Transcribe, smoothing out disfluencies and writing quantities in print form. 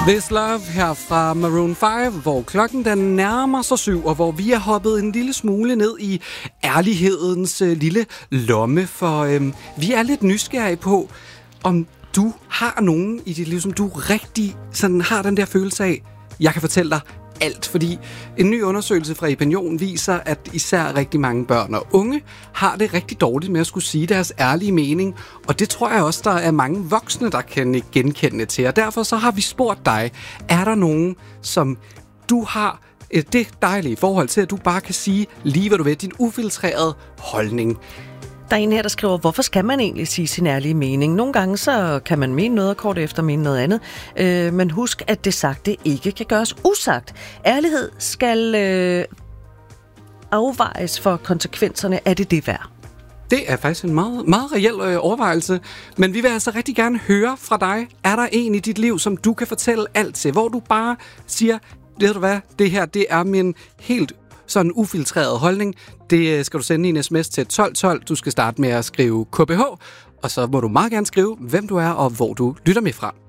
This Love her fra Maroon 5, hvor klokken den nærmer sig 7, og hvor vi er hoppet en lille smule ned i ærlighedens lille lomme, for vi er lidt nysgerrige på, om du har nogen i dit liv, som du rigtig sådan har den der følelse af, jeg kan fortælle dig alt, fordi en ny undersøgelse fra Epinion viser, at især rigtig mange børn og unge har det rigtig dårligt med at skulle sige deres ærlige mening, og det tror jeg også, der er mange voksne, der kan genkende til, og derfor så har vi spurgt dig, er der nogen, som du har det dejlige forhold til, at du bare kan sige lige hvad du vil, din ufiltrerede holdning? Der er en her, der skriver, hvorfor skal man egentlig sige sin ærlige mening? Nogle gange så kan man mene noget, og kort efter mene noget andet. Men husk, at det sagte ikke kan gøres usagt. Ærlighed skal afvejes for konsekvenserne. Er det værd? Det er faktisk en meget, meget reel overvejelse. Men vi vil altså rigtig gerne høre fra dig. Er der en i dit liv, som du kan fortælle alt til? Hvor du bare siger, ved du hvad, det her det er min helt sådan ufiltreret holdning. Det skal du sende i en sms til 1212. Du skal starte med at skrive KBH, og så må du meget gerne skrive, hvem du er og hvor du lytter med fra.